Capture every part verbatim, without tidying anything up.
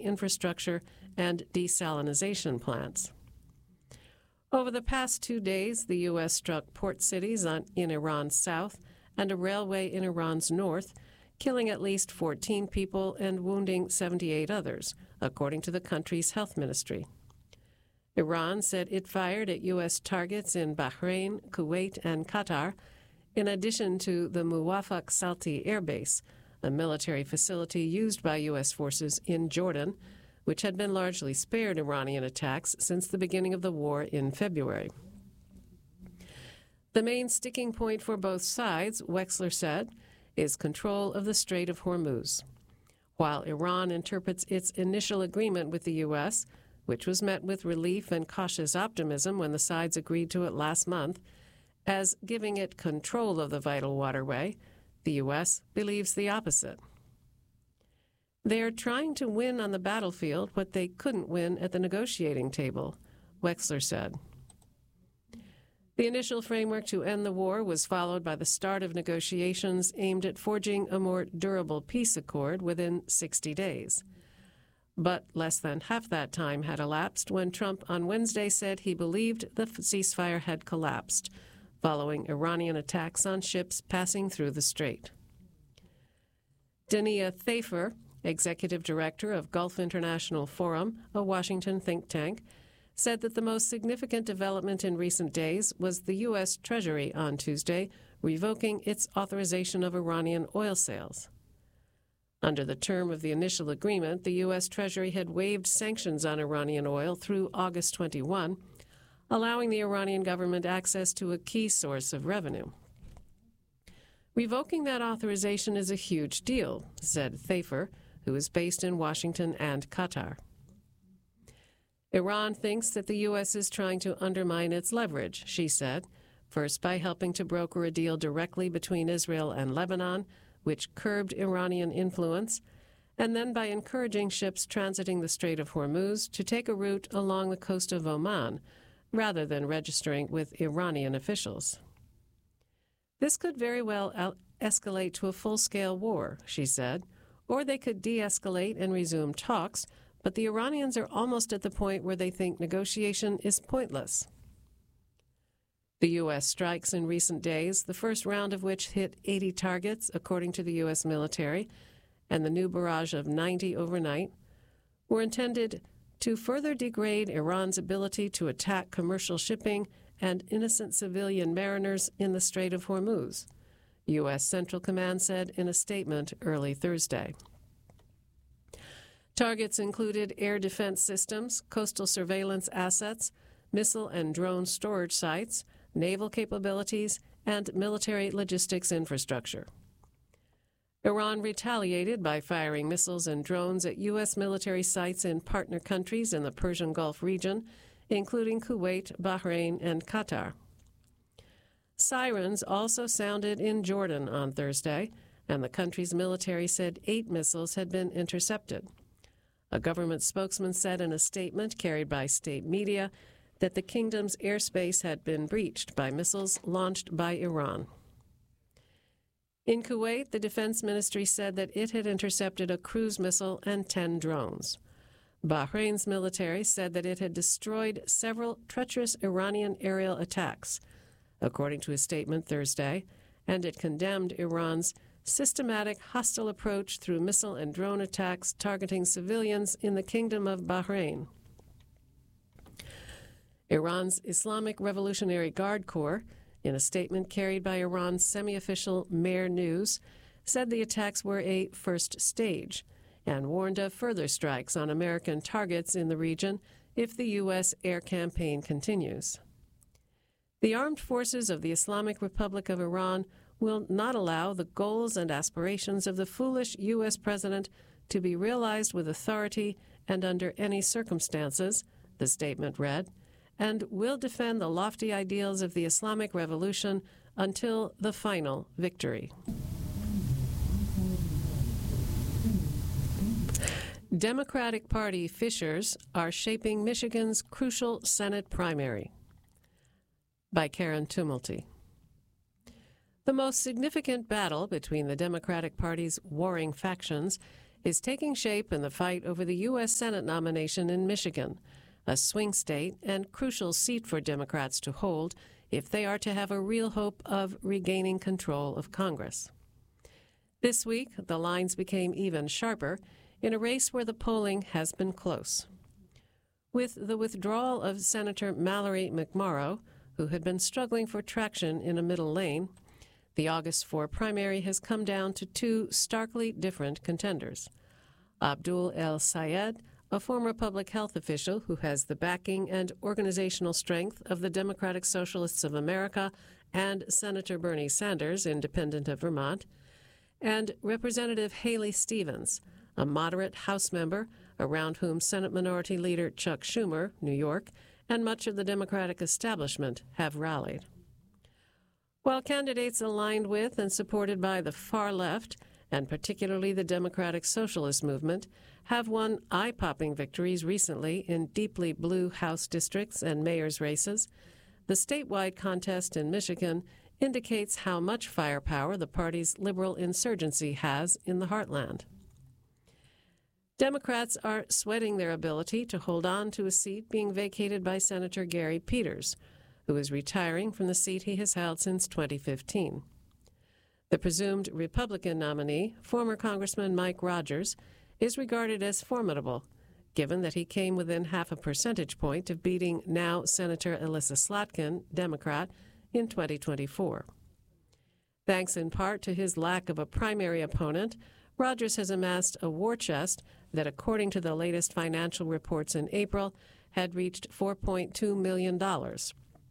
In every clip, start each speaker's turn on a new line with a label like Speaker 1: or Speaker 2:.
Speaker 1: infrastructure and desalinization plants. Over the past two days, the U S struck port cities on, in Iran's south and a railway in Iran's north, killing at least fourteen people and wounding seventy-eight others, according to the country's health ministry. Iran said it fired at U S targets in Bahrain, Kuwait, and Qatar, in addition to the Muwafaq Salti Air Base, a military facility used by U S forces in Jordan, which had been largely spared Iranian attacks since the beginning of the war in February. The main sticking point for both sides, Wexler said, is control of the Strait of Hormuz. While Iran interprets its initial agreement with the U S, which was met with relief and cautious optimism when the sides agreed to it last month, as giving it control of the vital waterway, the U S believes the opposite. They are trying to win on the battlefield what they couldn't win at the negotiating table, Wexler said. The initial framework to end the war was followed by the start of negotiations aimed at forging a more durable peace accord within sixty days. But less than half that time had elapsed when Trump on Wednesday said he believed the ceasefire had collapsed, following Iranian attacks on ships passing through the strait. Dania Thafer, executive director of Gulf International Forum, a Washington think tank, said that the most significant development in recent days was the U S Treasury on Tuesday revoking its authorization of Iranian oil sales. Under the term of the initial agreement, the U S Treasury had waived sanctions on Iranian oil through August twenty-first, allowing the Iranian government access to a key source of revenue. Revoking that authorization is a huge deal, said Thafer, who is based in Washington and Qatar. Iran thinks that the U S is trying to undermine its leverage, she said, first by helping to broker a deal directly between Israel and Lebanon, which curbed Iranian influence, and then by encouraging ships transiting the Strait of Hormuz to take a route along the coast of Oman, rather than registering with Iranian officials. This could very well out- escalate to a full-scale war, she said, or they could de-escalate and resume talks, but the Iranians are almost at the point where they think negotiation is pointless. The U S strikes in recent days, the first round of which hit eighty targets, according to the U S military, and the new barrage of ninety overnight, were intended to further degrade Iran's ability to attack commercial shipping and innocent civilian mariners in the Strait of Hormuz, U S Central Command said in a statement early Thursday. Targets included air defense systems, coastal surveillance assets, missile and drone storage sites, naval capabilities, and military logistics infrastructure. Iran retaliated by firing missiles and drones at U S military sites in partner countries in the Persian Gulf region, including Kuwait, Bahrain, and Qatar. Sirens also sounded in Jordan on Thursday, and the country's military said eight missiles had been intercepted. A government spokesman said in a statement carried by state media that the kingdom's airspace had been breached by missiles launched by Iran. In Kuwait, the defense ministry said that it had intercepted a cruise missile and ten drones. Bahrain's military said that it had destroyed several treacherous Iranian aerial attacks, according to a statement Thursday, and it condemned Iran's systematic hostile approach through missile and drone attacks targeting civilians in the Kingdom of Bahrain. Iran's Islamic Revolutionary Guard Corps, in a statement carried by Iran's semi-official Mehr News, said the attacks were a first stage and warned of further strikes on American targets in the region if the U S air campaign continues. The armed forces of the Islamic Republic of Iran will not allow the goals and aspirations of the foolish U S president to be realized with authority and under any circumstances, the statement read, and will defend the lofty ideals of the Islamic Revolution until the final victory. Democratic Party fissures are shaping Michigan's crucial Senate primary. By Karen Tumulty. The most significant battle between the Democratic Party's warring factions is taking shape in the fight over the U S Senate nomination in Michigan, a swing state and crucial seat for Democrats to hold if they are to have a real hope of regaining control of Congress. This week, the lines became even sharper in a race where the polling has been close. With the withdrawal of Senator Mallory McMorrow, who had been struggling for traction in a middle lane, the August fourth primary has come down to two starkly different contenders. Abdul El-Sayed, a former public health official who has the backing and organizational strength of the Democratic Socialists of America and Senator Bernie Sanders, independent of Vermont, and Representative Haley Stevens, a moderate House member around whom Senate Minority Leader Chuck Schumer, New York, and much of the Democratic establishment have rallied. While candidates aligned with and supported by the far left, and particularly the Democratic Socialist movement, have won eye-popping victories recently in deeply blue House districts and mayor's races, the statewide contest in Michigan indicates how much firepower the party's liberal insurgency has in the heartland. Democrats are sweating their ability to hold on to a seat being vacated by Senator Gary Peters, who is retiring from the seat he has held since twenty fifteen. The presumed Republican nominee, former Congressman Mike Rogers, is regarded as formidable, given that he came within half a percentage point of beating now Senator Elissa Slotkin, Democrat, in twenty twenty-four. Thanks in part to his lack of a primary opponent, Rogers has amassed a war chest that, according to the latest financial reports in April, had reached four point two million dollars.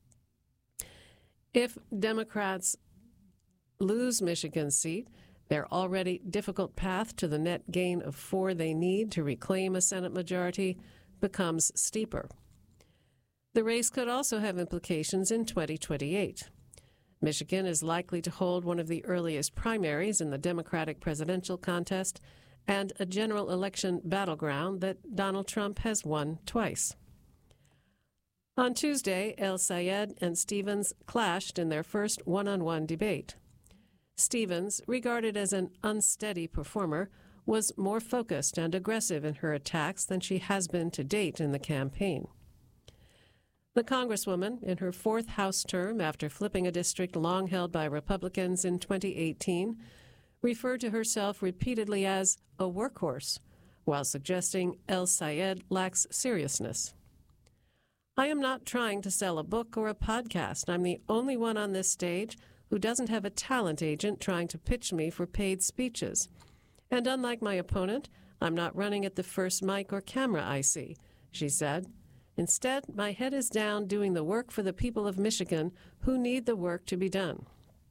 Speaker 1: If Democrats lose Michigan's seat, their already difficult path to the net gain of four they need to reclaim a Senate majority becomes steeper. The race could also have implications in twenty twenty-eight. Michigan is likely to hold one of the earliest primaries in the Democratic presidential contest and a general election battleground that Donald Trump has won twice. On Tuesday, El-Sayed and Stevens clashed in their first one-on-one debate. Stevens, regarded as an unsteady performer, was more focused and aggressive in her attacks than she has been to date in the campaign. The Congresswoman, in her fourth House term after flipping a district long held by Republicans in twenty eighteen, referred to herself repeatedly as a workhorse, while suggesting El-Sayed lacks seriousness. "I am not trying to sell a book or a podcast. I'm the only one on this stage who doesn't have a talent agent trying to pitch me for paid speeches. And unlike my opponent, I'm not running at the first mic or camera I see," she said. "Instead, my head is down doing the work for the people of Michigan who need the work to be done."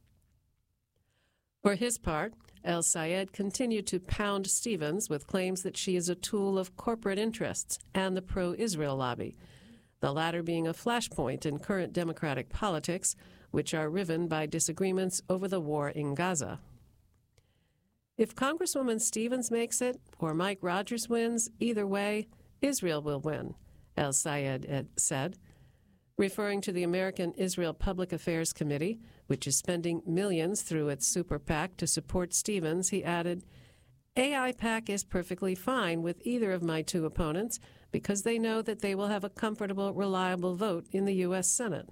Speaker 1: For his part, El-Sayed continued to pound Stevens with claims that she is a tool of corporate interests and the pro-Israel lobby, the latter being a flashpoint in current Democratic politics, which are riven by disagreements over the war in Gaza. If Congresswoman Stevens makes it, or Mike Rogers wins, either way, Israel will win, El-Sayed said. Referring to the American Israel Public Affairs Committee, which is spending millions through its super PAC to support Stevens, he added, "A I PAC is perfectly fine with either of my two opponents because they know that they will have a comfortable, reliable vote in the U S Senate."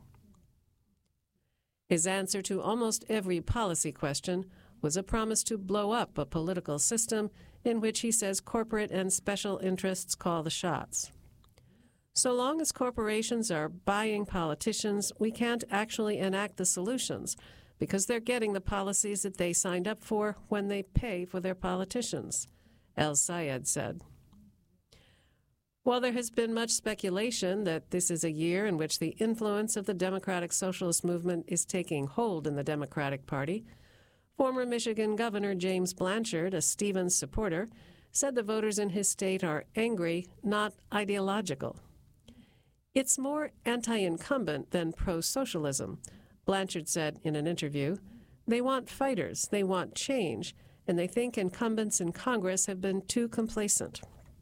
Speaker 1: His answer to almost every policy question was a promise to blow up a political system in which he says corporate and special interests call the shots. So long as corporations are buying politicians, we can't actually enact the solutions because they're getting the policies that they signed up for when they pay for their politicians, El-Sayed said. While there has been much speculation that this is a year in which the influence of the Democratic Socialist movement is taking hold in the Democratic Party, former Michigan Governor James Blanchard, a Stevens supporter, said the voters in his state are angry, not ideological. "It's more anti-incumbent than pro-socialism," Blanchard said in an interview. "They want fighters, they want change, and they think incumbents in Congress have been too complacent."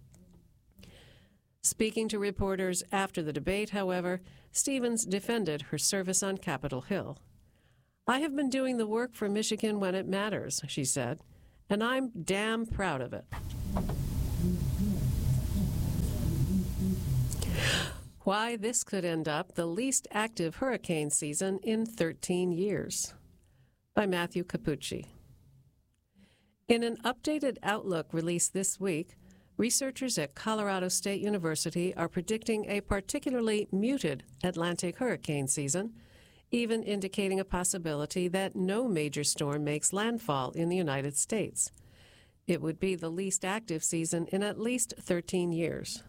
Speaker 1: Speaking to reporters after the debate, however, Stevens defended her service on Capitol Hill. "I have been doing the work for Michigan when it matters," she said, "and I'm damn proud of it." Why this could end up the least active hurricane season in thirteen years. By Matthew Capucci. In an updated outlook released this week, researchers at Colorado State University are predicting a particularly muted Atlantic hurricane season, even indicating a possibility that no major storm makes landfall in the United States. It would be the least active season in at least thirteen years.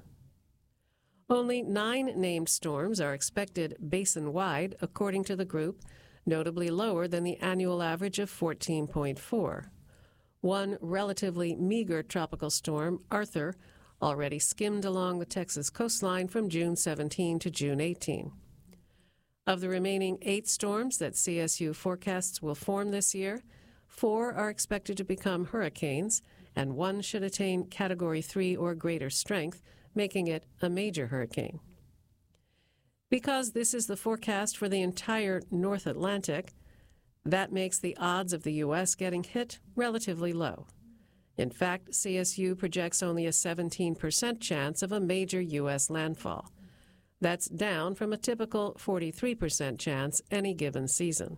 Speaker 1: Only nine named storms are expected basin-wide, according to the group, notably lower than the annual average of fourteen point four. One relatively meager tropical storm, Arthur, already skimmed along the Texas coastline from June seventeenth to June eighteenth. Of the remaining eight storms that C S U forecasts will form this year, four are expected to become hurricanes, and one should attain Category three or greater strength, making it a major hurricane. Because this is the forecast for the entire North Atlantic, that makes the odds of the U S getting hit relatively low. In fact, C S U projects only a seventeen percent chance of a major U S landfall. That's down from a typical forty-three percent chance any given season.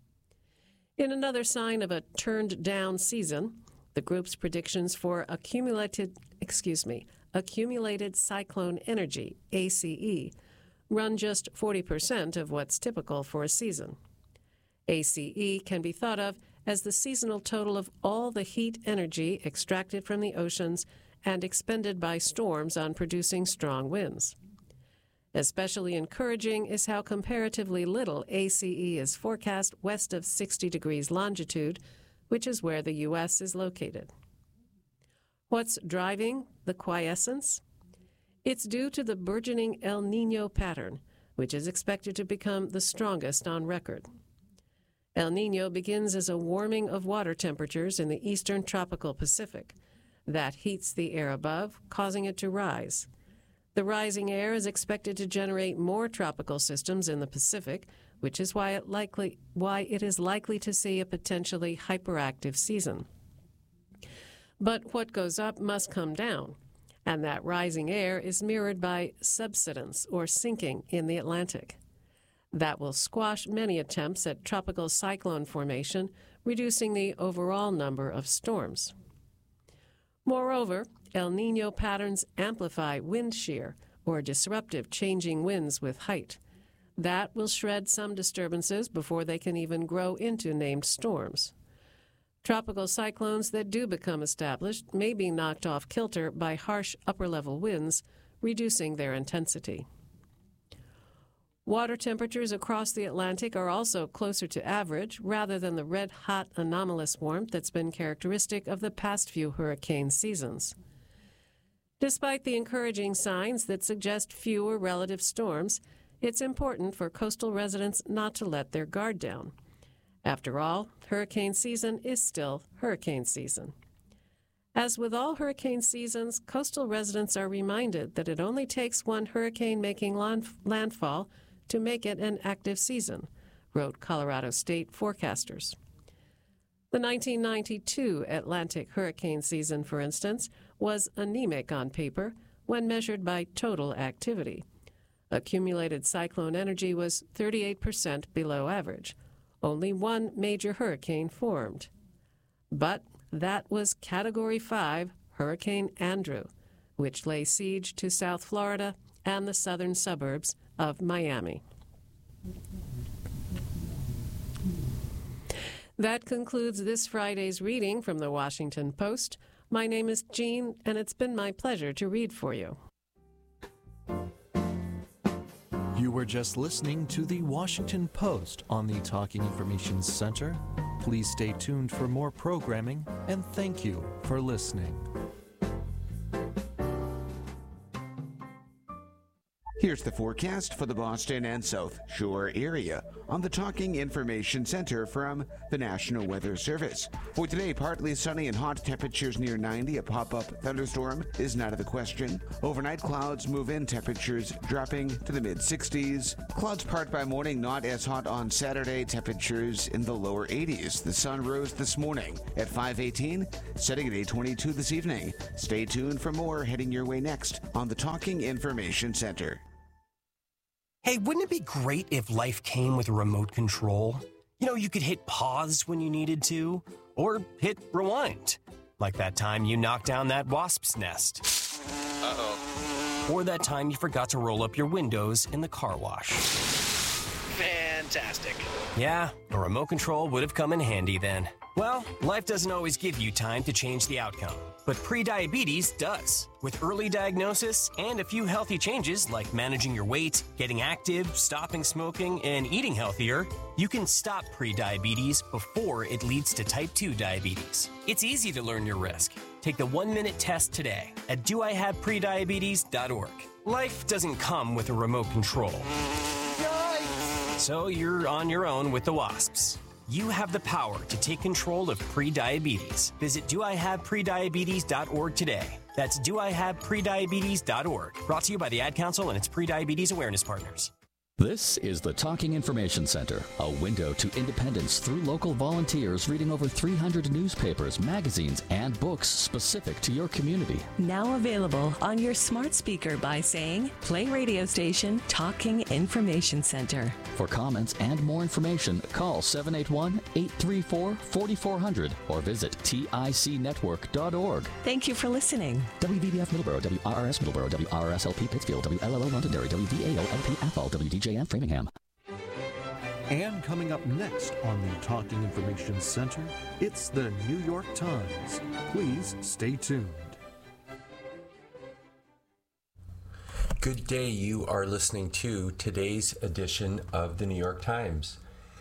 Speaker 1: In another sign of a turned-down season, the group's predictions for accumulated, excuse me, accumulated cyclone energy, A C E, run just forty percent of what's typical for a season. A C E can be thought of as the seasonal total of all the heat energy extracted from the oceans and expended by storms on producing strong winds. Especially encouraging is how comparatively little A C E is forecast west of sixty degrees longitude, which is where the U S is located. What's driving the quiescence? It's due to the burgeoning El Niño pattern, which is expected to become the strongest on record. El Niño begins as a warming of water temperatures in the eastern tropical Pacific. That heats the air above, causing it to rise. The rising air is expected to generate more tropical systems in the Pacific, which is why it likely why it is likely to see a potentially hyperactive season. But what goes up must come down, and that rising air is mirrored by subsidence, or sinking, in the Atlantic. That will squash many attempts at tropical cyclone formation, reducing the overall number of storms. Moreover, El Niño patterns amplify wind shear, or disruptive changing winds with height. That will shred some disturbances before they can even grow into named storms. Tropical cyclones that do become established may be knocked off kilter by harsh upper-level winds, reducing their intensity. Water temperatures across the Atlantic are also closer to average rather than the red-hot anomalous warmth that's been characteristic of the past few hurricane seasons. Despite the encouraging signs that suggest fewer relative storms, it's important for coastal residents not to let their guard down. After all, hurricane season is still hurricane season. As with all hurricane seasons, coastal residents are reminded that it only takes one hurricane making land- landfall to make it an active season, wrote Colorado State forecasters. The nineteen ninety-two Atlantic hurricane season, for instance, was anemic on paper when measured by total activity. Accumulated cyclone energy was thirty-eight percent below average. Only one major hurricane formed. But that was Category five Hurricane Andrew, which lay siege to South Florida and the southern suburbs of Miami. That concludes this Friday's reading from the Washington Post. My name is Jean, and it's been my pleasure to read for you.
Speaker 2: You were just listening to the Washington Post on the Talking Information Center. Please stay tuned for more programming, and thank you for listening.
Speaker 3: Here's the forecast for the Boston and South Shore area on the Talking Information Center from the National Weather Service. For today, partly sunny and hot, temperatures near ninety. A pop-up thunderstorm is not out of the question. Overnight, clouds move in, temperatures dropping to the mid-sixties. Clouds part by morning, not as hot on Saturday, temperatures in the lower eighties. The sun rose this morning at five eighteen, setting at eight twenty-two this evening. Stay tuned for more heading your way next on the Talking Information Center.
Speaker 4: Hey, wouldn't it be great if life came with a remote control? You know, you could hit pause when you needed to, or hit rewind. Like that time you knocked down that wasp's nest. Uh-oh. Or that time you forgot to roll up your windows in the car wash.
Speaker 5: Fantastic.
Speaker 4: Yeah, a remote control would have come in handy then. Well, life doesn't always give you time to change the outcome, but prediabetes does. With early diagnosis and a few healthy changes like managing your weight, getting active, stopping smoking, and eating healthier, you can stop prediabetes before it leads to type two diabetes. It's easy to learn your risk. Take the one-minute test today at do I have prediabetes dot org. Life doesn't come with a remote control. Yikes! So you're on your own with the wasps. You have the power to take control of prediabetes. Visit do I have prediabetes dot org today. That's do I have prediabetes dot org. Brought to you by the Ad Council and its Prediabetes Awareness Partners.
Speaker 6: This is the Talking Information Center, a window to independence through local volunteers reading over three hundred newspapers, magazines, and books specific to your community.
Speaker 7: Now available on your smart speaker by saying, play radio station Talking Information Center.
Speaker 6: For comments and more information, call seven eight one, eight three four, four four zero zero or visit tic network dot org.
Speaker 7: Thank you for listening.
Speaker 6: W V B F Middleborough, W R R S Middleborough, W R R S L P Pittsfield, W L L O Londonderry, W V A O L P Athol, W D J M Framingham.
Speaker 2: And coming up next on the Talking Information Center, it's the New York Times. Please stay tuned.
Speaker 8: Good day. You are listening to today's edition of the New York Times.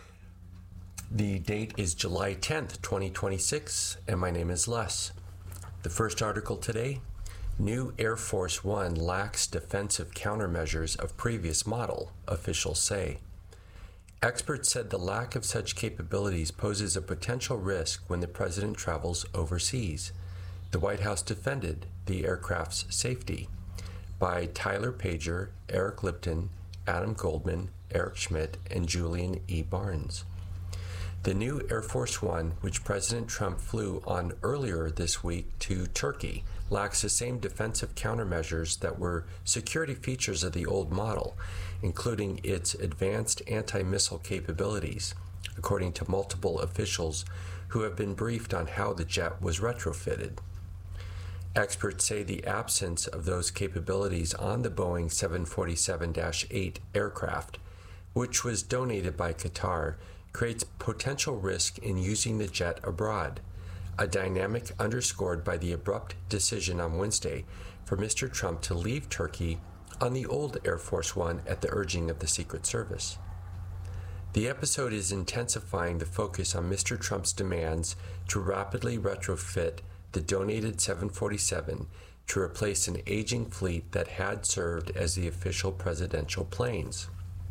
Speaker 8: The date is July tenth, twenty twenty-six, and my name is Les. The first article today: New Air Force One lacks defensive countermeasures of previous model, officials say. Experts said the lack of such capabilities poses a potential risk when the president travels overseas. The White House defended the aircraft's safety. By Tyler Pager, Eric Lipton, Adam Goldman, Eric Schmidt, and Julian E. Barnes. The new Air Force One, which President Trump flew on earlier this week to Turkey, lacks the same defensive countermeasures that were security features of the old model, including its advanced anti-missile capabilities, according to multiple officials who have been briefed on how the jet was retrofitted. Experts say the absence of those capabilities on the Boeing seven forty-seven dash eight aircraft, which was donated by Qatar, creates potential risk in using the jet abroad, a dynamic underscored by the abrupt decision on Wednesday for Mister Trump to leave Turkey on the old Air Force One at the urging of the Secret Service. The episode is intensifying the focus on Mister Trump's demands to rapidly retrofit the donated seven forty-seven to replace an aging fleet that had served as the official presidential planes.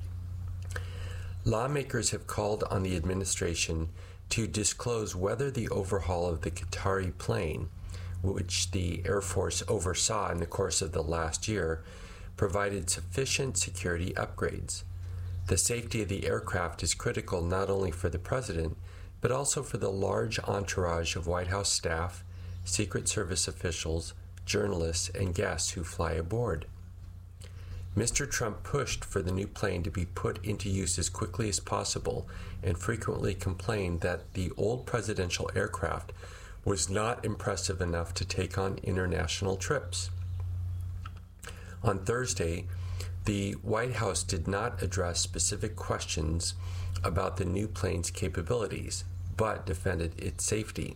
Speaker 8: Lawmakers have called on the administration to disclose whether the overhaul of the Qatari plane, which the Air Force oversaw in the course of the last year, provided sufficient security upgrades. The safety of the aircraft is critical not only for the president, but also for the large entourage of White House staff, Secret Service officials, journalists, and guests who fly aboard. Mister Trump pushed for the new plane to be put into use as quickly as possible and frequently complained that the old presidential aircraft was not impressive enough to take on international trips. On Thursday, the White House did not address specific questions about the new plane's capabilities, but defended its safety.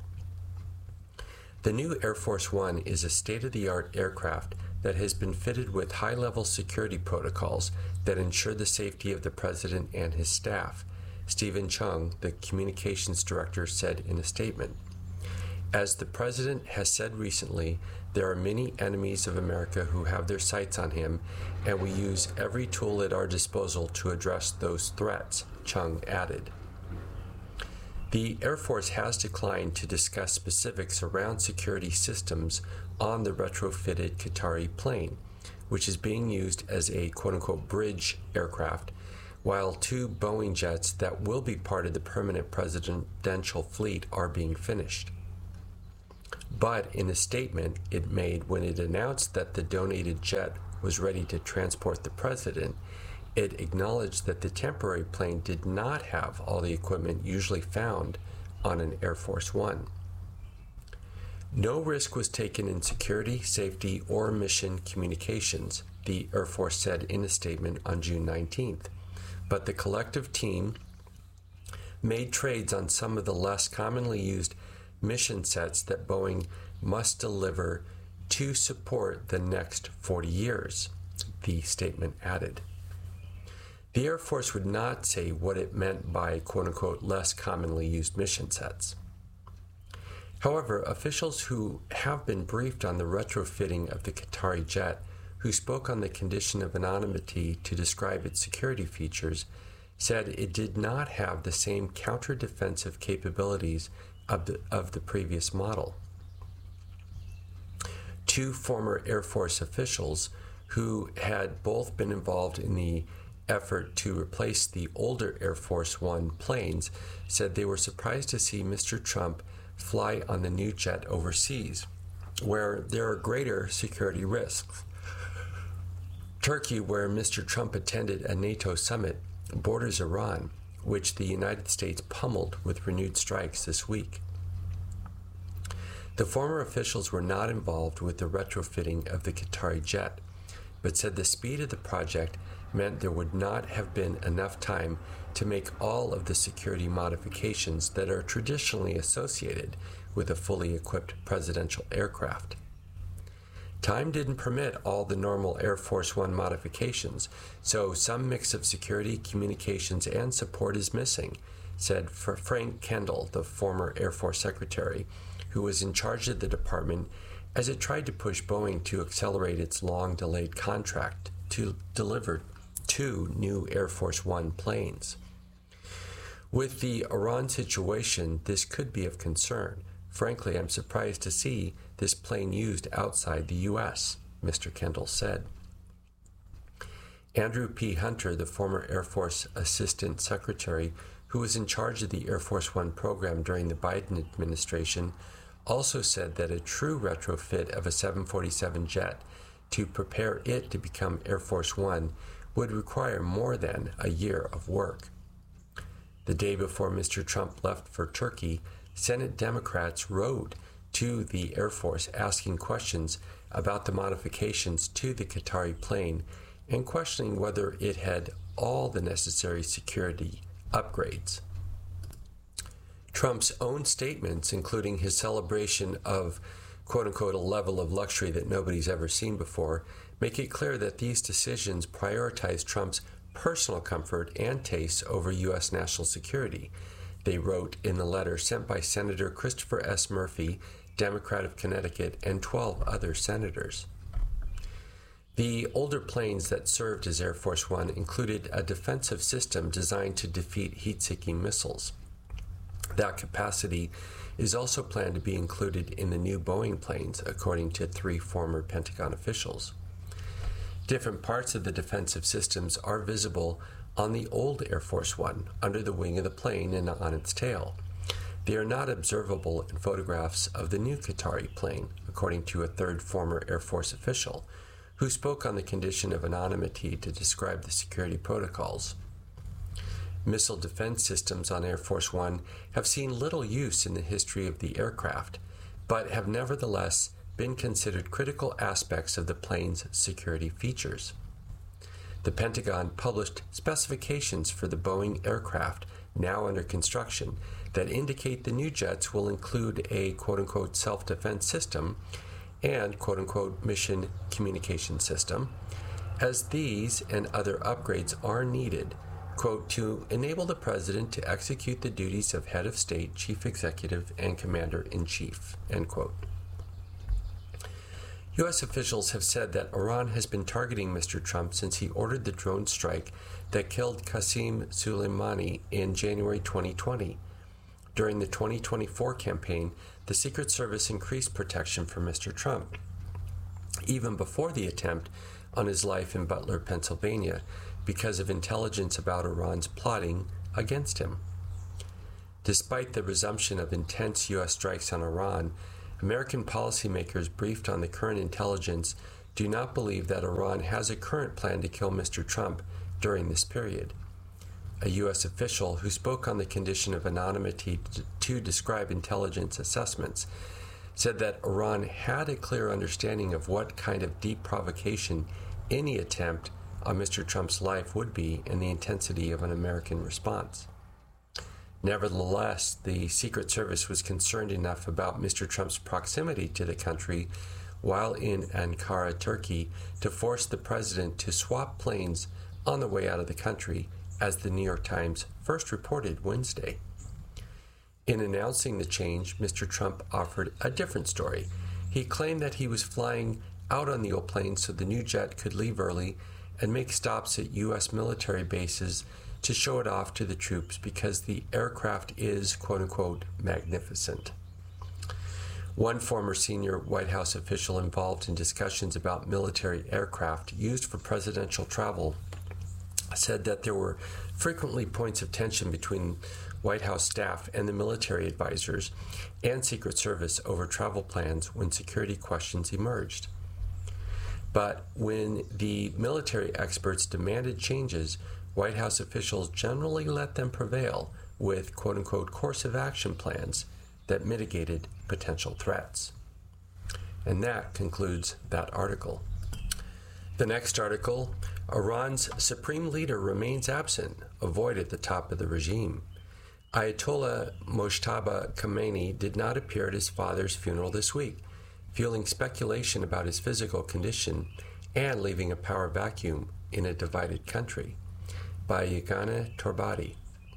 Speaker 8: The new Air Force One is a state-of-the-art aircraft that has been fitted with high-level security protocols that ensure the safety of the president and his staff, Stephen Chung, the communications director, said in a statement. As the president has said recently, there are many enemies of America who have their sights on him, and we use every tool at our disposal to address those threats, Chung added. The Air Force has declined to discuss specifics around security systems on the retrofitted Qatari plane, which is being used as a quote-unquote bridge aircraft, while two Boeing jets that will be part of the permanent presidential fleet are being finished. But in a statement it made when it announced that the donated jet was ready to transport the president, it acknowledged that the temporary plane did not have all the equipment usually found on an Air Force One. No risk was taken in security, safety, or mission communications, the Air Force said in a statement on June nineteenth. But the collective team made trades on some of the less commonly used mission sets that Boeing must deliver to support the next forty years, the statement added. The Air Force would not say what it meant by quote-unquote less commonly used mission sets. However, officials who have been briefed on the retrofitting of the Qatari jet, who spoke on the condition of anonymity to describe its security features, said it did not have the same counter-defensive capabilities of the, of the previous model. Two former Air Force officials who had both been involved in the effort to replace the older Air Force One planes said they were surprised to see Mister Trump fly on the new jet overseas, where there are greater security risks. Turkey, where Mister Trump attended a NATO summit, borders Iran, which the United States pummeled with renewed strikes this week. The former officials were not involved with the retrofitting of the Qatari jet, but said the speed of the project meant there would not have been enough time to make all of the security modifications that are traditionally associated with a fully equipped presidential aircraft. Time didn't permit all the normal Air Force One modifications, so some mix of security, communications, and support is missing, said Frank Kendall, the former Air Force Secretary, who was in charge of the department as it tried to push Boeing to accelerate its long-delayed contract to deliver two new Air Force One planes. With the Iran situation, this could be of concern. Frankly, I'm surprised to see this plane used outside the U S, Mister Kendall said. Andrew P. Hunter, the former Air Force Assistant Secretary, who was in charge of the Air Force One program during the Biden administration, also said that a true retrofit of a seven forty-seven jet to prepare it to become Air Force One would require more than a year of work. The day before Mister Trump left for Turkey, Senate Democrats rode to the Air Force asking questions about the modifications to the Qatari plane and questioning whether it had all the necessary security upgrades. Trump's own statements, including his celebration of quote-unquote a level of luxury that nobody's ever seen before, make it clear that these decisions prioritize Trump's personal comfort and tastes over U S national security, they wrote in the letter sent by Senator Christopher S. Murphy, Democrat of Connecticut, and twelve other senators. The older planes that served as Air Force One included a defensive system designed to defeat heat-seeking missiles. That capacity is also planned to be included in the new Boeing planes, according to three former Pentagon officials. Different parts of the defensive systems are visible on the old Air Force One, under the wing of the plane and on its tail. They are not observable in photographs of the new Qatari plane, according to a third former Air Force official, who spoke on the condition of anonymity to describe the security protocols. Missile defense systems on Air Force One have seen little use in the history of the aircraft, but have nevertheless been considered critical aspects of the plane's security features. The Pentagon published specifications for the Boeing aircraft now under construction that indicate the new jets will include a quote-unquote self-defense system and quote-unquote mission communication system. As these and other upgrades are needed, quote, to enable the president to execute the duties of head of state, chief executive, and commander-in-chief, end quote. U S officials have said that Iran has been targeting Mister Trump since he ordered the drone strike that killed Qasem Soleimani in January twenty twenty. During the twenty twenty-four campaign, the Secret Service increased protection for Mister Trump, even before the attempt on his life in Butler, Pennsylvania, because of intelligence about Iran's plotting against him. Despite the resumption of intense U S strikes on Iran, American policymakers briefed on the current intelligence do not believe that Iran has a current plan to kill Mister Trump during this period. A U S official who spoke on the condition of anonymity to describe intelligence assessments said that Iran had a clear understanding of what kind of deep provocation any attempt on Mister Trump's life would be and the intensity of an American response. Nevertheless, the Secret Service was concerned enough about Mister Trump's proximity to the country while in Ankara, Turkey, to force the president to swap planes on the way out of the country, as the New York Times first reported Wednesday. In announcing the change, Mister Trump offered a different story. He claimed that he was flying out on the old plane so the new jet could leave early and make stops at U S military bases to show it off to the troops because the aircraft is, quote-unquote, magnificent. One former senior White House official involved in discussions about military aircraft used for presidential travel said that there were frequently points of tension between White House staff and the military advisors and Secret Service over travel plans when security questions emerged. But when the military experts demanded changes, White House officials generally let them prevail with quote-unquote course of action plans that mitigated potential threats. And that concludes that article. The next article, Iran's supreme leader remains absent, a void at the top of the regime. Ayatollah Mojtaba Khamenei did not appear at his father's funeral this week, fueling speculation about his physical condition and leaving a power vacuum in a divided country. By Yagana Torbati.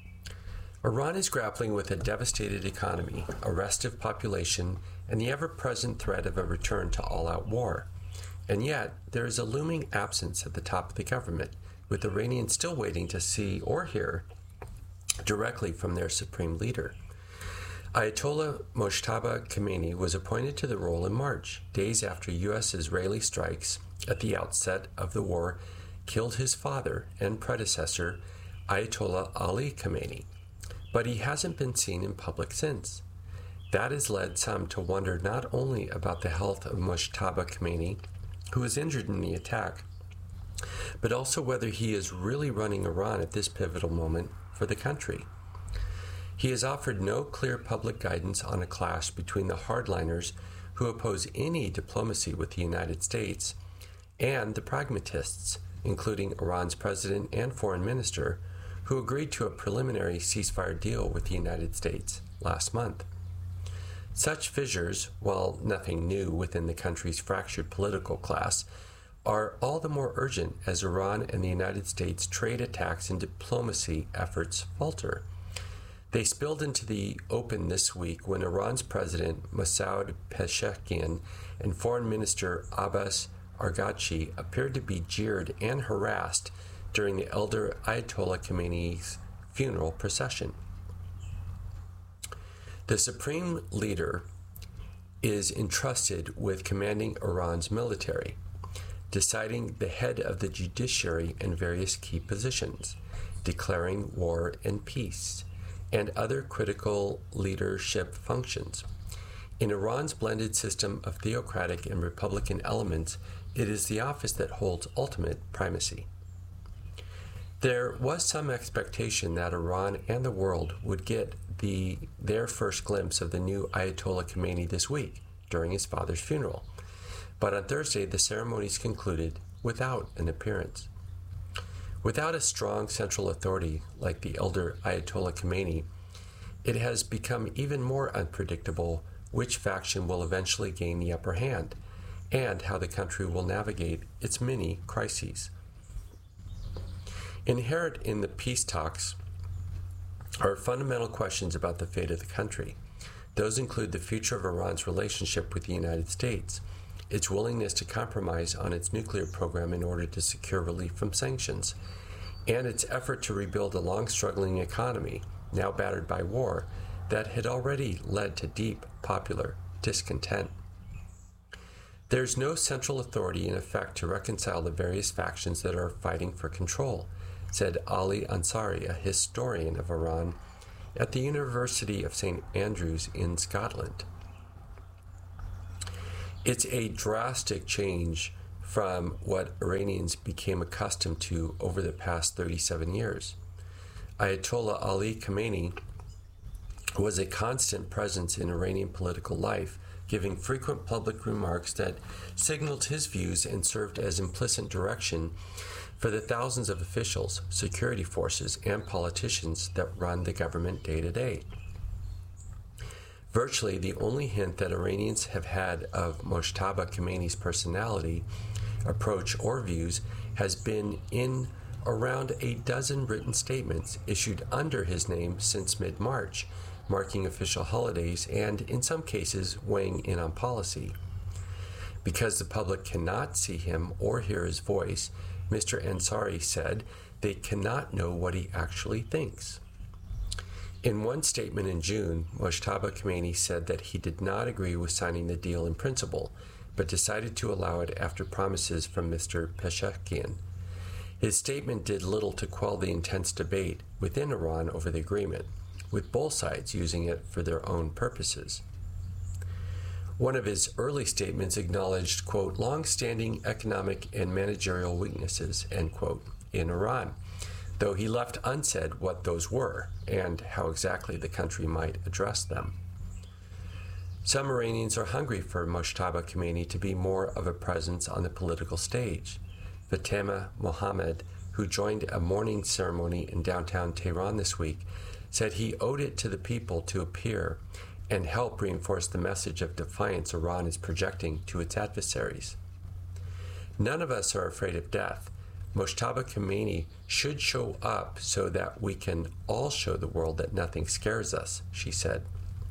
Speaker 8: Iran is grappling with a devastated economy, a restive population, and the ever-present threat of a return to all-out war. And yet, there is a looming absence at the top of the government, with Iranians still waiting to see or hear directly from their supreme leader. Ayatollah Mojtaba Khamenei was appointed to the role in March, days after U S-Israeli strikes at the outset of the war killed his father and predecessor, Ayatollah Ali Khamenei. But he hasn't been seen in public since. That has led some to wonder not only about the health of Mojtaba Khamenei, who was injured in the attack, but also whether he is really running Iran at this pivotal moment for the country. He has offered no clear public guidance on a clash between the hardliners who oppose any diplomacy with the United States and the pragmatists, including Iran's president and foreign minister, who agreed to a preliminary ceasefire deal with the United States last month. Such fissures, while nothing new within the country's fractured political class, are all the more urgent as Iran and the United States trade attacks and diplomacy efforts falter. They spilled into the open this week when Iran's president Masoud Pezeshkian and foreign minister Abbas Araghchi appeared to be jeered and harassed during the elder Ayatollah Khamenei's funeral procession. The supreme leader is entrusted with commanding Iran's military, deciding the head of the judiciary and various key positions, declaring war and peace, and other critical leadership functions. In Iran's blended system of theocratic and republican elements, it is the office that holds ultimate primacy. There was some expectation that Iran and the world would get the their first glimpse of the new Ayatollah Khamenei this week during his father's funeral. But on Thursday, the ceremonies concluded without an appearance. Without a strong central authority like the elder Ayatollah Khamenei, it has become even more unpredictable which faction will eventually gain the upper hand and how the country will navigate its many crises. Inherent in the peace talks are fundamental questions about the fate of the country. Those include the future of Iran's relationship with the United States, its willingness to compromise on its nuclear program in order to secure relief from sanctions, and its effort to rebuild a long-struggling economy, now battered by war, that had already led to deep popular discontent. There's no central authority in effect to reconcile the various factions that are fighting for control, said Ali Ansari, a historian of Iran at the University of Saint Andrews in Scotland. It's a drastic change from what Iranians became accustomed to over the past thirty-seven years. Ayatollah Ali Khamenei was a constant presence in Iranian political life, giving frequent public remarks that signaled his views and served as implicit direction for the thousands of officials, security forces, and politicians that run the government day to day. Virtually the only hint that Iranians have had of Mojtaba Khamenei's personality, approach, or views has been in around a dozen written statements issued under his name since mid-March, marking official holidays and, in some cases, weighing in on policy. Because the public cannot see him or hear his voice, Mister Ansari said they cannot know what he actually thinks. In one statement in June, Mojtaba Khamenei said that he did not agree with signing the deal in principle, but decided to allow it after promises from Mister Pezeshkian. His statement did little to quell the intense debate within Iran over the agreement, with both sides using it for their own purposes. One of his early statements acknowledged, quote, long-standing economic and managerial weaknesses, end quote, in Iran, though he left unsaid what those were and how exactly the country might address them. Some Iranians are hungry for Mojtaba Khamenei to be more of a presence on the political stage. Fatemeh Mohammad, who joined a mourning ceremony in downtown Tehran this week, said he owed it to the people to appear and help reinforce the message of defiance Iran is projecting to its adversaries. None of us are afraid of death. Mojtaba Khamenei should show up so that we can all show the world that nothing scares us, she said.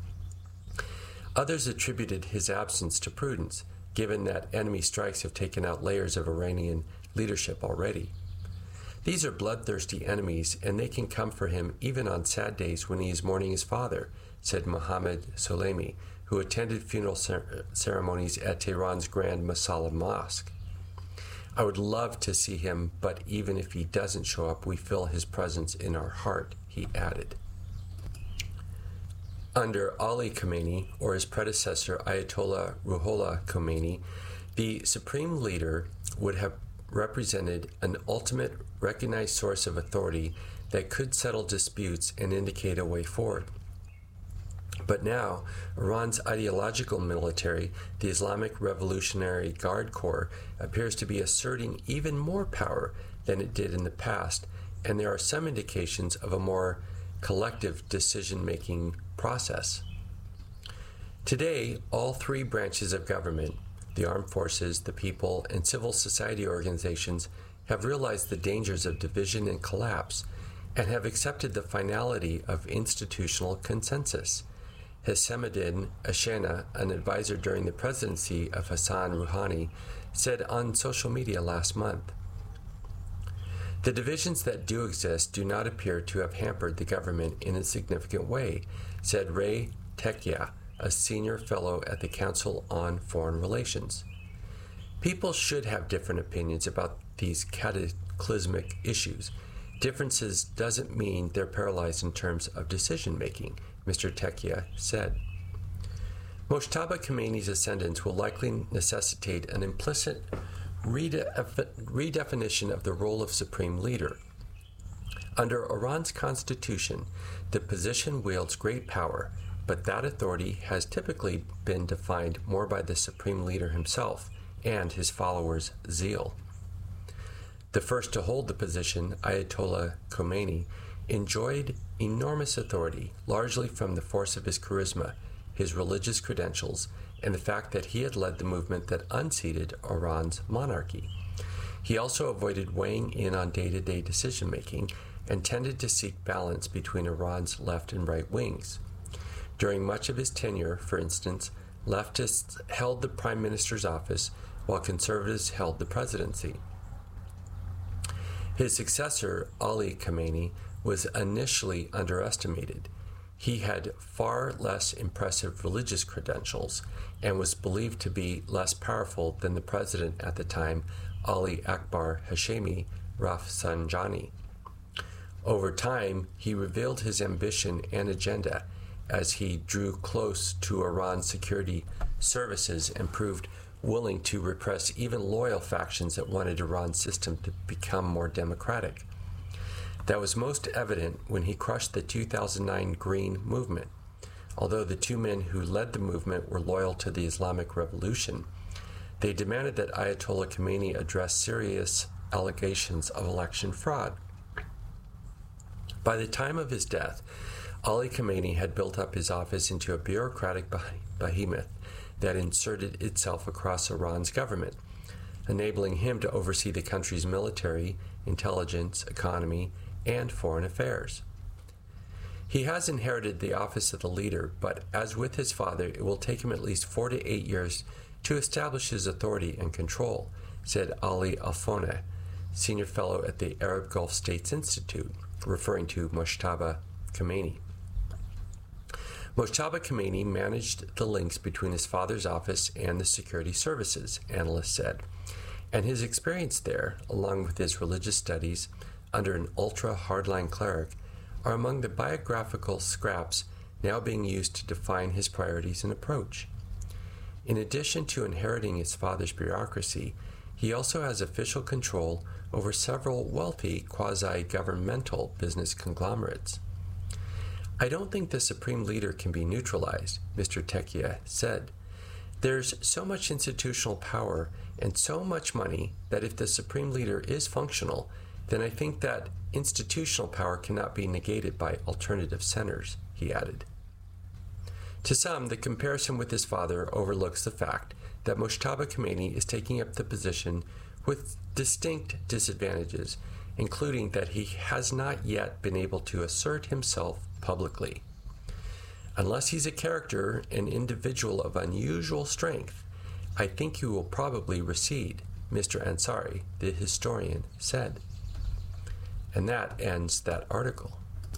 Speaker 8: Others attributed his absence to prudence, given that enemy strikes have taken out layers of Iranian leadership already. These are bloodthirsty enemies, and they can come for him even on sad days when he is mourning his father, said Mohammad Soleimi, who attended funeral cer- ceremonies at Tehran's Grand Masala Mosque. I would love to see him, but even if he doesn't show up, we feel his presence in our heart, he added. Under Ali Khamenei, or his predecessor Ayatollah Ruhollah Khomeini, the supreme leader would have represented an ultimate recognized source of authority that could settle disputes and indicate a way forward. But now, Iran's ideological military, the Islamic Revolutionary Guard Corps, appears to be asserting even more power than it did in the past, and there are some indications of a more collective decision-making process. Today, all three branches of government, the armed forces, the people, and civil society organizations, have realized the dangers of division and collapse and have accepted the finality of institutional consensus. Hessemuddin Ashena, an advisor during the presidency of Hassan Rouhani, said on social media last month, "The divisions that do exist do not appear to have hampered the government in a significant way," said Ray Tekia, a senior fellow at the Council on Foreign Relations. People should have different opinions about these cataclysmic issues. Differences doesn't mean they're paralyzed in terms of decision-making, Mister Tekia said. Mojtaba Khamenei's ascendance will likely necessitate an implicit redef- redefinition of the role of supreme leader. Under Iran's constitution, the position wields great power, but that authority has typically been defined more by the supreme leader himself and his followers' zeal. The first to hold the position, Ayatollah Khomeini, enjoyed enormous authority, largely from the force of his charisma, his religious credentials, and the fact that he had led the movement that unseated Iran's monarchy. He also avoided weighing in on day-to-day decision-making and tended to seek balance between Iran's left and right wings. During much of his tenure, for instance, leftists held the prime minister's office while conservatives held the presidency. His successor, Ali Khamenei, was initially underestimated. He had far less impressive religious credentials and was believed to be less powerful than the president at the time, Ali Akbar Hashemi Rafsanjani. Over time, he revealed his ambition and agenda as he drew close to Iran's security services and proved willing to repress even loyal factions that wanted Iran's system to become more democratic. That was most evident when he crushed the two thousand nine Green Movement. Although the two men who led the movement were loyal to the Islamic Revolution, they demanded that Ayatollah Khamenei address serious allegations of election fraud. By the time of his death, Ali Khamenei had built up his office into a bureaucratic behemoth that inserted itself across Iran's government, enabling him to oversee the country's military, intelligence, economy, and foreign affairs. He has inherited the office of the leader, but as with his father, it will take him at least four to eight years to establish his authority and control, said Ali Alfoneh, senior fellow at the Arab Gulf States Institute, referring to Mojtaba Khamenei. Mojtaba Khamenei managed the links between his father's office and the security services, analysts said, and his experience there, along with his religious studies under an ultra-hardline cleric, are among the biographical scraps now being used to define his priorities and approach. In addition to inheriting his father's bureaucracy, he also has official control over several wealthy quasi-governmental business conglomerates. I don't think the supreme leader can be neutralized, Mister Tekia said. There's so much institutional power and so much money that if the supreme leader is functional, then I think that institutional power cannot be negated by alternative centers, he added. To some, the comparison with his father overlooks the fact that Mojtaba Khamenei is taking up the position with distinct disadvantages, including that he has not yet been able to assert himself publicly. Unless he's a character, an individual of unusual strength, I think he will probably recede, Mister Ansari, the historian, said. And that ends that article.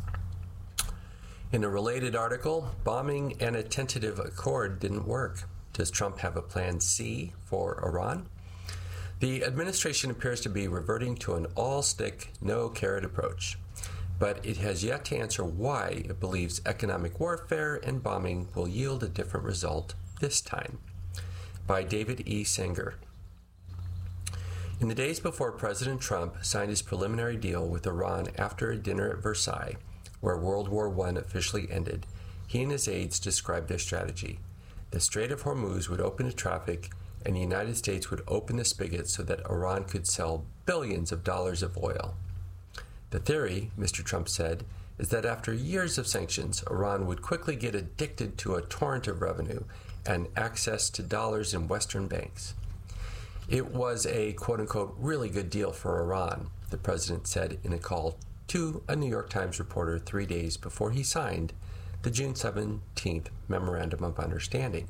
Speaker 8: In a related article, bombing and a tentative accord didn't work. Does Trump have a plan C for Iran? The administration appears to be reverting to an all-stick, no-carrot approach, but it has yet to answer why it believes economic warfare and bombing will yield a different result this time. By David E. Sanger. In the days before President Trump signed his preliminary deal with Iran after a dinner at Versailles, where World War One officially ended, he and his aides described their strategy. The Strait of Hormuz would open to traffic, and the United States would open the spigot so that Iran could sell billions of dollars of oil. The theory, Mister Trump said, is that after years of sanctions, Iran would quickly get addicted to a torrent of revenue and access to dollars in Western banks. It was a quote-unquote really good deal for Iran, the president said in a call to a New York Times reporter three days before he signed the June seventeenth Memorandum of Understanding.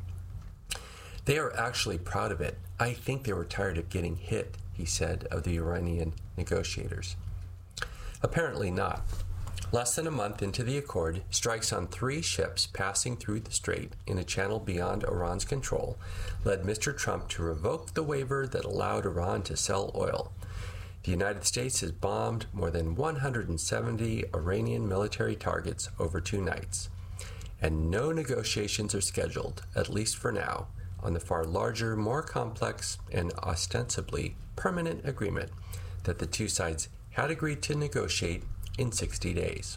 Speaker 8: They are actually proud of it. I think they were tired of getting hit, he said of the Iranian negotiators. Apparently not. Less than a month into the accord, strikes on three ships passing through the strait in a channel beyond Iran's control led Mister Trump to revoke the waiver that allowed Iran to sell oil. The United States has bombed more than one hundred seventy Iranian military targets over two nights, and no negotiations are scheduled, at least for now, on the far larger, more complex, and ostensibly permanent agreement that the two sides had agreed to negotiate in sixty days.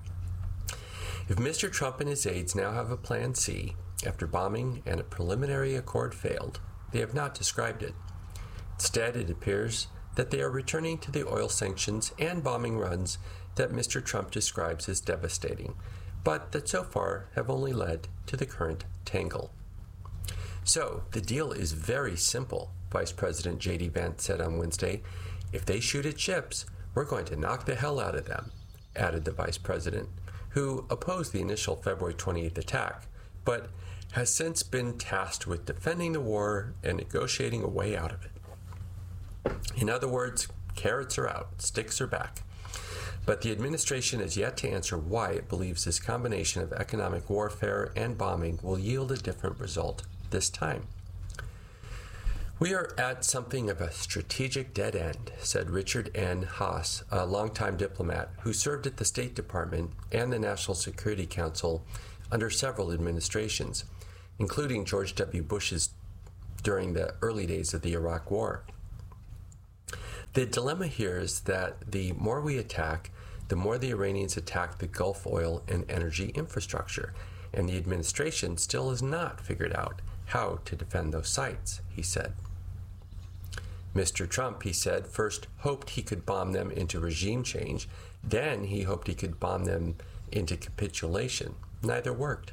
Speaker 8: If Mister Trump and his aides now have a plan C, after bombing and a preliminary accord failed, they have not described it. Instead, it appears that they are returning to the oil sanctions and bombing runs that Mister Trump describes as devastating, but that so far have only led to the current tangle. So, the deal is very simple, Vice President J D Vance said on Wednesday. If they shoot at ships, we're going to knock the hell out of them, added the vice president, who opposed the initial February twenty-eighth attack, but has since been tasked with defending the war and negotiating a way out of it. In other words, carrots are out, sticks are back. But the administration has yet to answer why it believes this combination of economic warfare and bombing will yield a different result this time. We are at something of a strategic dead end, said Richard N. Haas, a longtime diplomat who served at the State Department and the National Security Council under several administrations, including George W. Bush's during the early days of the Iraq War. The dilemma here is that the more we attack, the more the Iranians attack the Gulf oil and energy infrastructure, and the administration still has not figured out how to defend those sites, he said. Mister Trump, he said, first hoped he could bomb them into regime change, then he hoped he could bomb them into capitulation. Neither worked.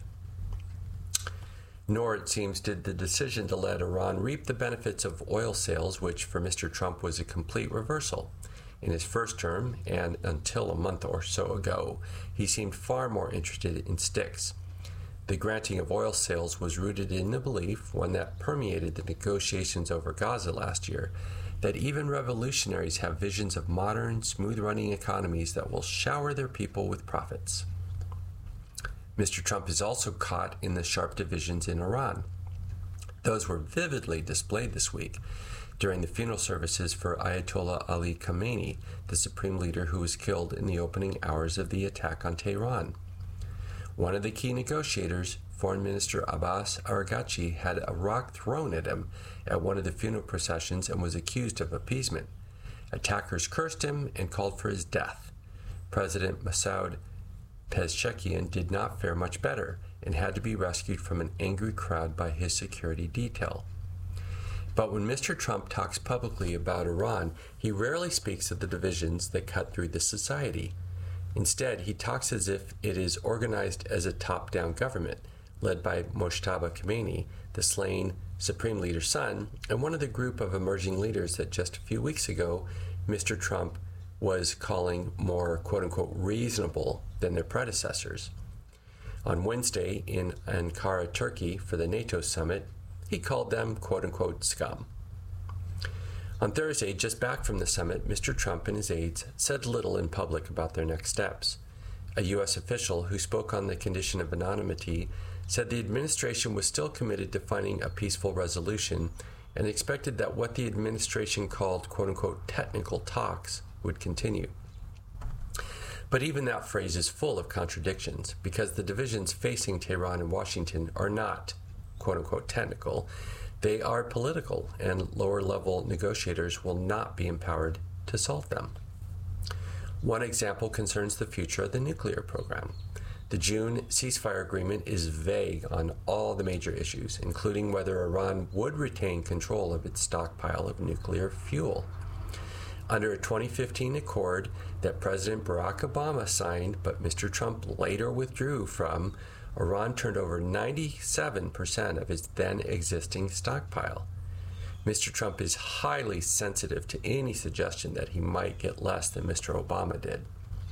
Speaker 8: Nor, it seems, did the decision to let Iran reap the benefits of oil sales, which for Mister Trump was a complete reversal. In his first term, and until a month or so ago, he seemed far more interested in sticks. The granting of oil sales was rooted in the belief, one that permeated the negotiations over Gaza last year, that even revolutionaries have visions of modern, smooth-running economies that will shower their people with profits. Mister Trump is also caught in the sharp divisions in Iran. Those were vividly displayed this week during the funeral services for Ayatollah Ali Khamenei, the supreme leader who was killed in the opening hours of the attack on Tehran. One of the key negotiators, Foreign Minister Abbas Araghchi, had a rock thrown at him at one of the funeral processions and was accused of appeasement. Attackers cursed him and called for his death. President Masoud Pezeshkian did not fare much better and had to be rescued from an angry crowd by his security detail. But when Mister Trump talks publicly about Iran, he rarely speaks of the divisions that cut through the society. Instead, he talks as if it is organized as a top-down government, led by Mojtaba Khamenei, the slain Supreme Leader's son, and one of the group of emerging leaders that just a few weeks ago Mister Trump was calling more quote-unquote reasonable than their predecessors. On Wednesday in Ankara, Turkey, for the NATO summit, he called them quote-unquote scum. On Thursday, just back from the summit, Mister Trump and his aides said little in public about their next steps. A U S official who spoke on the condition of anonymity said the administration was still committed to finding a peaceful resolution and expected that what the administration called quote-unquote technical talks would continue. But even that phrase is full of contradictions because the divisions facing Tehran and Washington are not quote-unquote technical. They are political, and lower-level negotiators will not be empowered to solve them. One example concerns the future of the nuclear program. The June ceasefire agreement is vague on all the major issues, including whether Iran would retain control of its stockpile of nuclear fuel. Under a twenty fifteen accord that President Barack Obama signed, but Mister Trump later withdrew from, Iran turned over ninety-seven percent of its then existing stockpile. Mister Trump is highly sensitive to any suggestion that he might get less than Mister Obama did.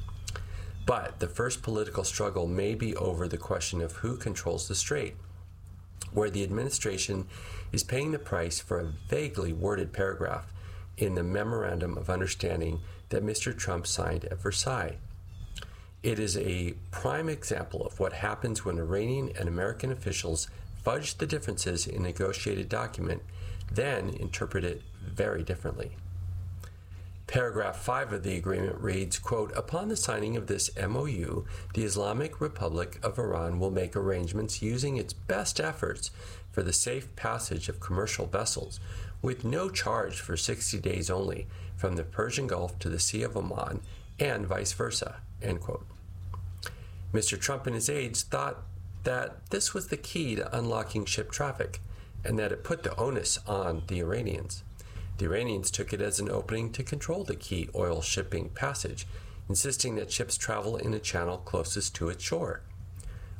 Speaker 8: But the first political struggle may be over the question of who controls the strait, where the administration is paying the price for a vaguely worded paragraph in the Memorandum of Understanding that Mister Trump signed at Versailles. It is a prime example of what happens when Iranian and American officials fudge the differences in a negotiated document, then interpret it very differently. Paragraph five of the agreement reads, quote, upon the signing of this M O U, the Islamic Republic of Iran will make arrangements using its best efforts for the safe passage of commercial vessels, with no charge for sixty days only, from the Persian Gulf to the Sea of Oman, and vice versa, end quote. Mister Trump and his aides thought that this was the key to unlocking ship traffic, and that it put the onus on the Iranians. The Iranians took it as an opening to control the key oil shipping passage, insisting that ships travel in a channel closest to its shore.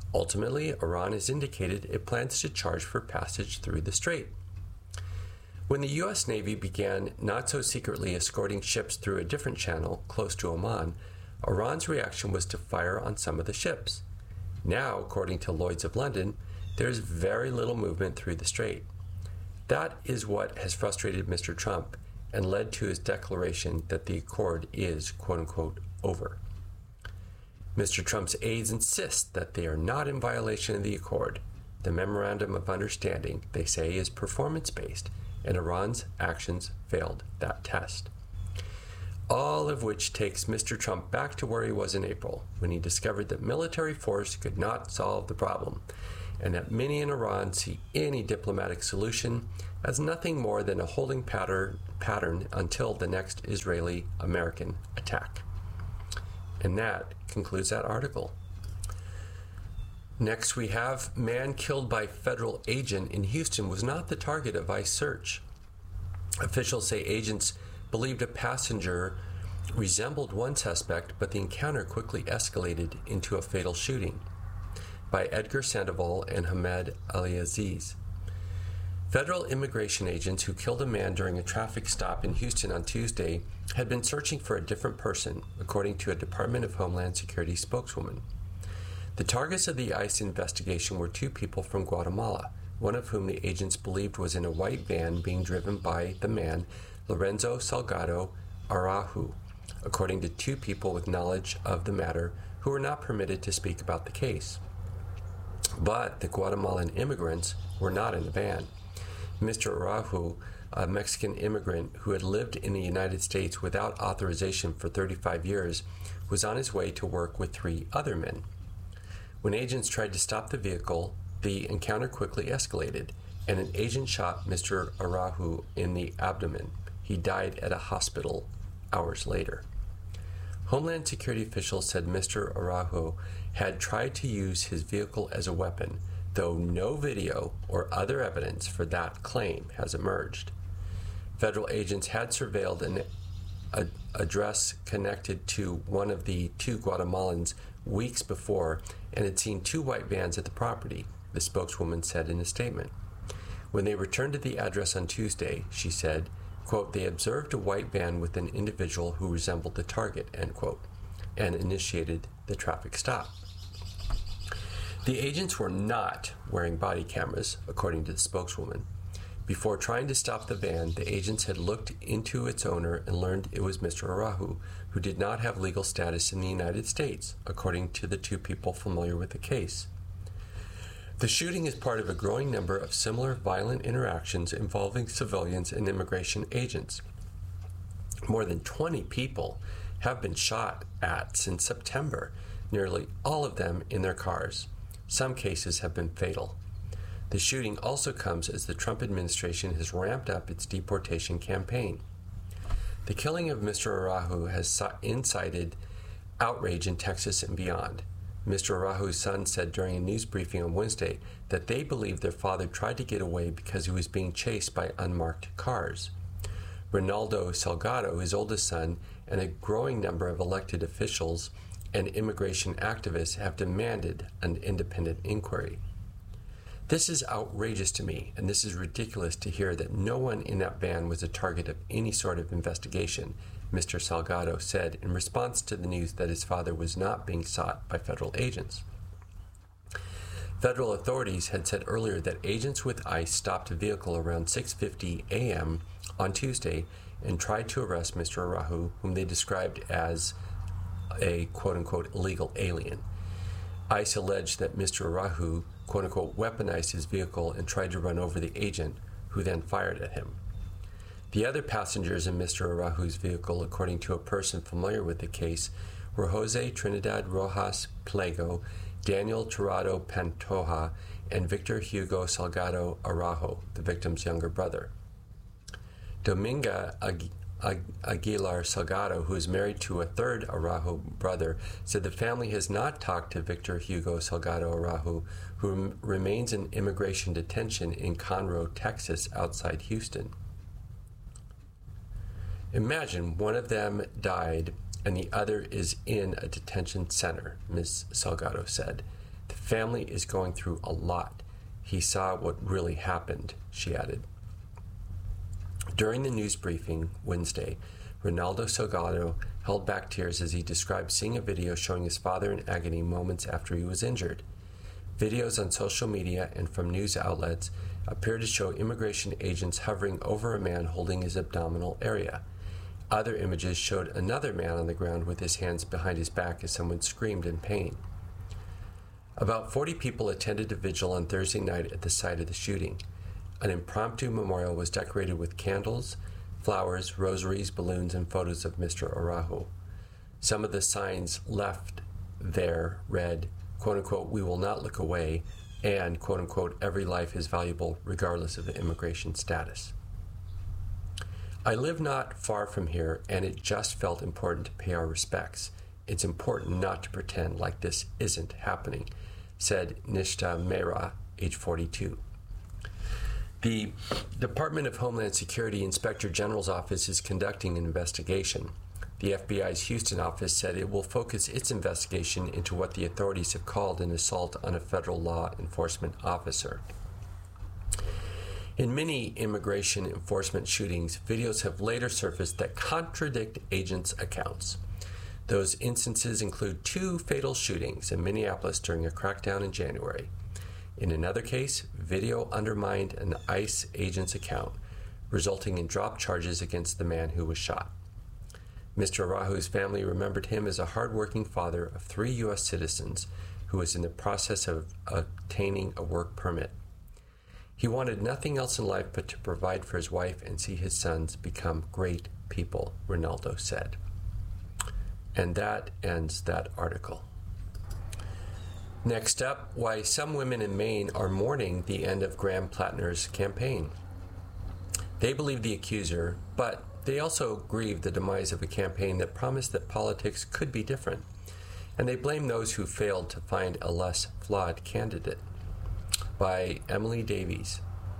Speaker 8: Ultimately, Iran has indicated it plans to charge for passage through the strait. When the U S Navy began not so secretly escorting ships through a different channel close to Oman, Iran's reaction was to fire on some of the ships. Now, according to Lloyd's of London, there's very little movement through the strait. That is what has frustrated Mister Trump and led to his declaration that the accord is, quote-unquote, over. Mister Trump's aides insist that they are not in violation of the accord. The memorandum of understanding, they say, is performance-based, and Iran's actions failed that test. All of which takes Mister Trump back to where he was in April, when he discovered that military force could not solve the problem, and that many in Iran see any diplomatic solution as nothing more than a holding pattern, pattern until the next Israeli-American attack. And that concludes that article. Next, we have man killed by federal agent in Houston was not the target of ICE search. Officials say agents believed a passenger resembled one suspect, but the encounter quickly escalated into a fatal shooting by Edgar Sandoval and Hamed Aliaziz. Federal immigration agents who killed a man during a traffic stop in Houston on Tuesday had been searching for a different person, according to a Department of Homeland Security spokeswoman. The targets of the ICE investigation were two people from Guatemala, one of whom the agents believed was in a white van being driven by the man Lorenzo Salgado Araujo, according to two people with knowledge of the matter who were not permitted to speak about the case. But the Guatemalan immigrants were not in the van. Mister Araujo, a Mexican immigrant who had lived in the United States without authorization for thirty-five years, was on his way to work with three other men. When agents tried to stop the vehicle, the encounter quickly escalated, and an agent shot Mister Araujo in the abdomen. He died at a hospital hours later. Homeland Security officials said Mister Araujo had tried to use his vehicle as a weapon, though no video or other evidence for that claim has emerged. Federal agents had surveilled an a, address connected to one of the two Guatemalans weeks before and had seen two white vans at the property, the spokeswoman said in a statement. When they returned to the address on Tuesday, she said, quote, they observed a white van with an individual who resembled the target, end quote, and initiated the traffic stop. The agents were not wearing body cameras, according to the spokeswoman. Before trying to stop the van, the agents had looked into its owner and learned it was Mister Araujo, who did not have legal status in the United States, according to the two people familiar with the case. The shooting is part of a growing number of similar violent interactions involving civilians and immigration agents. More than twenty people have been shot at since September, nearly all of them in their cars. Some cases have been fatal. The shooting also comes as the Trump administration has ramped up its deportation campaign. The killing of Mister Araujo has incited outrage in Texas and beyond. Mister Araujo's son said during a news briefing on Wednesday that they believe their father tried to get away because he was being chased by unmarked cars. Ronaldo Salgado, his oldest son, and a growing number of elected officials and immigration activists have demanded an independent inquiry. This is outrageous to me, and this is ridiculous to hear that no one in that van was a target of any sort of investigation, Mister Salgado said in response to the news that his father was not being sought by federal agents. Federal authorities had said earlier that agents with ICE stopped a vehicle around six fifty a.m. on Tuesday and tried to arrest Mister Araujo, whom they described as a quote-unquote illegal alien. ICE alleged that Mister Araujo quote-unquote weaponized his vehicle and tried to run over the agent, who then fired at him. The other passengers in Mister Araujo's vehicle, according to a person familiar with the case, were Jose Trinidad Rojas Pliego, Daniel Tirado Pantoja, and Victor Hugo Salgado Araujo, the victim's younger brother. Dominga Agu- Ag- Aguilar Salgado, who is married to a third Araujo brother, said the family has not talked to Victor Hugo Salgado Araujo, who rem- remains in immigration detention in Conroe, Texas, outside Houston. Imagine one of them died and the other is in a detention center, Miz Salgado said. The family is going through a lot. He saw what really happened, she added. During the news briefing Wednesday, Ronaldo Salgado held back tears as he described seeing a video showing his father in agony moments after he was injured. Videos on social media and from news outlets appear to show immigration agents hovering over a man holding his abdominal area. Other images showed another man on the ground with his hands behind his back as someone screamed in pain. About forty people attended a vigil on Thursday night at the site of the shooting. An impromptu memorial was decorated with candles, flowers, rosaries, balloons, and photos of Mister Araujo. Some of the signs left there read, quote-unquote, "We will not look away," and, quote-unquote, "Every life is valuable regardless of the immigration status." I live not far from here, and it just felt important to pay our respects. It's important not to pretend like this isn't happening, said Nishta Mehra, age forty-two. The Department of Homeland Security Inspector General's office is conducting an investigation. The F B I's Houston office said it will focus its investigation into what the authorities have called an assault on a federal law enforcement officer. In many immigration enforcement shootings, videos have later surfaced that contradict agents' accounts. Those instances include two fatal shootings in Minneapolis during a crackdown in January. In another case, video undermined an ICE agent's account, resulting in dropped charges against the man who was shot. Mister Araujo's family remembered him as a hardworking father of three U S citizens who was in the process of obtaining a work permit. He wanted nothing else in life but to provide for his wife and see his sons become great people, Ronaldo said. And that ends that article. Next up, why some women in Maine are mourning the end of Graham Plattner's campaign. They believe the accuser, but they also grieve the demise of a campaign that promised that politics could be different, and they blame those who failed to find a less flawed candidate. By Emily Davies.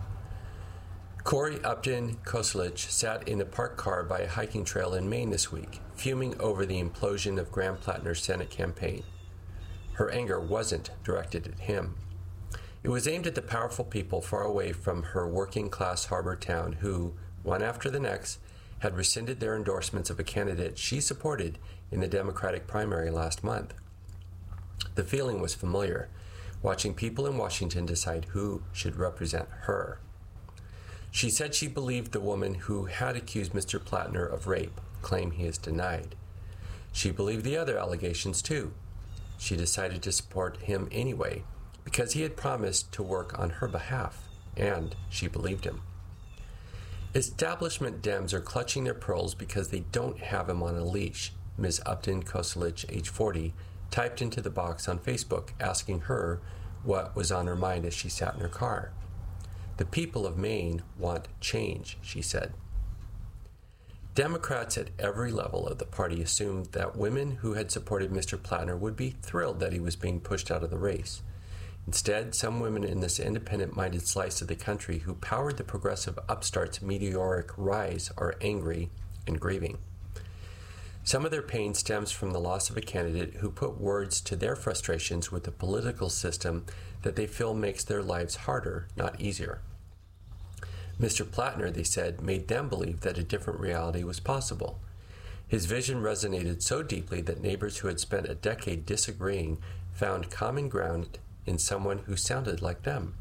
Speaker 8: Corey Upton Kosulich sat in a parked car by a hiking trail in Maine this week, fuming over the implosion of Graham Plattner's Senate campaign. Her anger wasn't directed at him. It was aimed at the powerful people far away from her working-class harbor town who, one after the next, had rescinded their endorsements of a candidate she supported in the Democratic primary last month. The feeling was familiar, watching people in Washington decide who should represent her. She said she believed the woman who had accused Mister Plattner of rape, claim he has denied. She believed the other allegations too. She decided to support him anyway because he had promised to work on her behalf, and she believed him. Establishment Dems are clutching their pearls because they don't have him on a leash, Miz Upton Kosulich, age forty, typed into the box on Facebook, asking her what was on her mind as she sat in her car. The people of Maine want change, she said. Democrats at every level of the party assumed that women who had supported Mister Plattner would be thrilled that he was being pushed out of the race. Instead, some women in this independent-minded slice of the country who powered the progressive upstart's meteoric rise are angry and grieving. Some of their pain stems from the loss of a candidate who put words to their frustrations with the political system that they feel makes their lives harder, not easier. Mister Plattner, they said, made them believe that a different reality was possible. His vision resonated so deeply that neighbors who had spent a decade disagreeing found common ground in someone who sounded like them.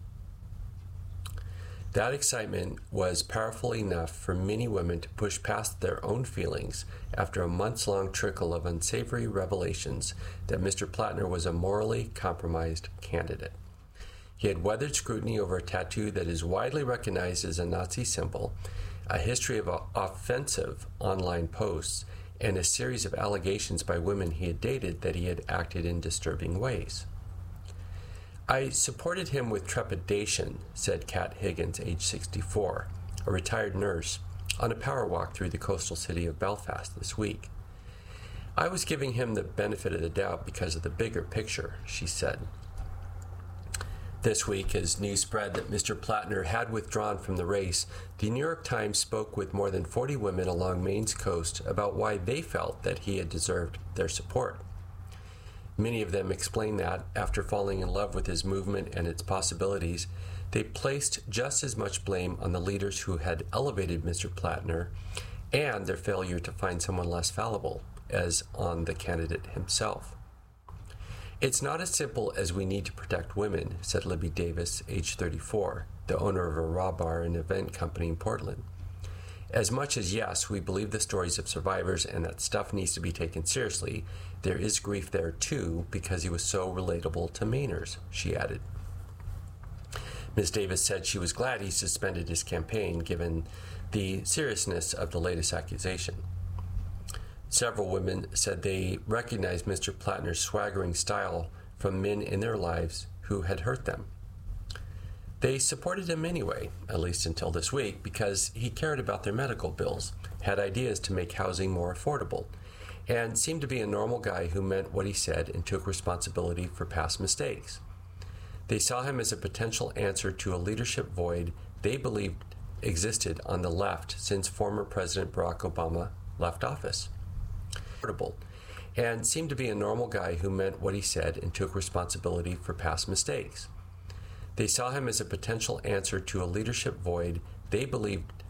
Speaker 8: That excitement was powerful enough for many women to push past their own feelings after a months-long trickle of unsavory revelations that Mister Plattner was a morally compromised candidate. He had weathered scrutiny over a tattoo that is widely recognized as a Nazi symbol, a history of offensive online posts, and a series of allegations by women he had dated that he had acted in disturbing ways. I supported him with trepidation, said Kat Higgins, age sixty-four, a retired nurse, on a power walk through the coastal city of Belfast this week. I was giving him the benefit of the doubt because of the bigger picture, she said. This week, as news spread that Mister Plattner had withdrawn from the race, the New York Times spoke with more than forty women along Maine's coast about why they felt that he had deserved their support. Many of them explained that, after falling in love with his movement and its possibilities, They placed just as much blame on the leaders who had elevated Mister Plattner and their failure to find someone less fallible as on the candidate himself. It's not as simple as we need to protect women, said Libby Davis, age thirty-four, the owner of a raw bar and event company in Portland. As much as, yes, we believe the stories of survivors and that stuff needs to be taken seriously, there is grief there too because he was so relatable to Mainers, she added. Miz Davis said she was glad he suspended his campaign given the seriousness of the latest accusation. Several women said they recognized Mister Plattner's swaggering style from men in their lives who had hurt them. They supported him anyway, at least until this week, because he cared about their medical bills, had ideas to make housing more affordable, and seemed to be a normal guy who meant what he said and took responsibility for past mistakes. They saw him as a potential answer to a leadership void they believed existed on the left since former President Barack Obama left office. And seemed to be a normal guy who meant what he said and took responsibility for past mistakes. They saw him as a potential answer to a leadership void they believed